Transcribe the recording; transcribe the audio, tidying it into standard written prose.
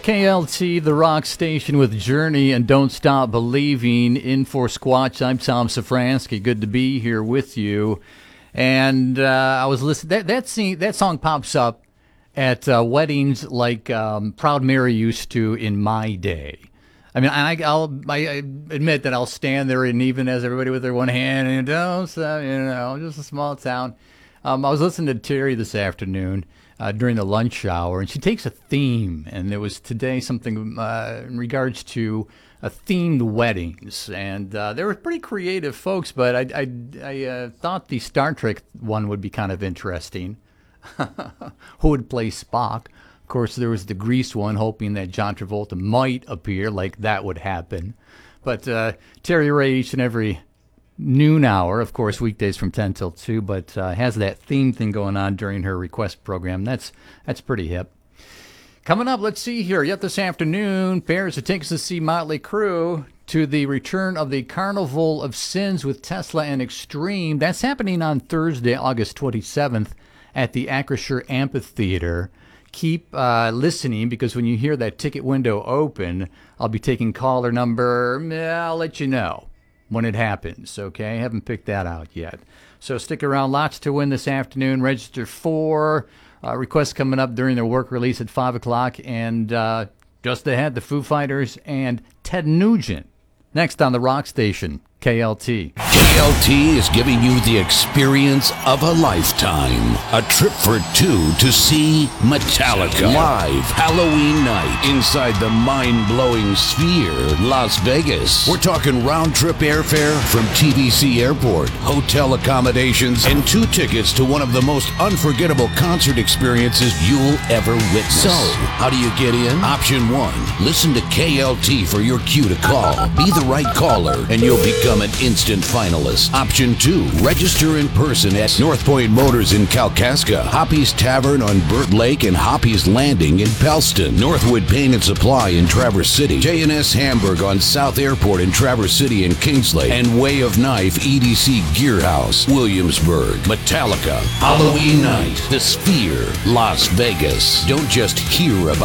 KLT, the rock station with Journey and Don't Stop Believing. In for Squatch, I'm Tom Safransky. Good to be here with you. And I was listening. That song pops up at weddings like Proud Mary used to in my day. I mean, I admit that I'll stand there and even as everybody with their one hand and don't stop, just a small town. I was listening to Terry this afternoon during the lunch hour, and she takes a theme, and there was today something in regards to themed weddings, and they were pretty creative folks, but I thought the Star Trek one would be kind of interesting. Who would play Spock? Of course, there was the Grease one, hoping that John Travolta might appear, like that would happen. But Terry Ray each and every noon hour, of course, weekdays from 10 till 2, but has that theme thing going on during her request program. That's pretty hip. Coming up, let's see here. Yet this afternoon, pairs it takes to see Motley Crue to the return of the Carnival of Sins with Tesla and Extreme. That's happening on Thursday, August 27th at the Acrisure Amphitheater. Keep listening, because when you hear that ticket window open, I'll be taking caller number. I'll let you know when it happens, okay? I haven't picked that out yet. So stick around. Lots to win this afternoon. Register for requests coming up during their work release at 5 o'clock. And just ahead, the Foo Fighters and Ted Nugent. Next on the Rock Station, KLT. KLT is giving you the experience of a lifetime. A trip for two to see Metallica live Halloween night inside the mind-blowing Sphere, Las Vegas. We're talking round-trip airfare from TBC Airport, hotel accommodations, and 2 tickets to one of the most unforgettable concert experiences you'll ever witness. So, how do you get in? Option 1, listen to KLT for your cue to call. Be the right caller, and you'll become an instant finalist. Option 2, register in person at North Point Motors in Kalkaska, Hoppy's Tavern on Burt Lake, and Hoppy's Landing in Pellston, Northwood Paint and Supply in Traverse City, J&S Hamburg on South Airport in Traverse City and Kingsley, and Way of Knife EDC Gear House, Williamsburg. Metallica, Halloween night, the Sphere, Las Vegas. Don't just hear about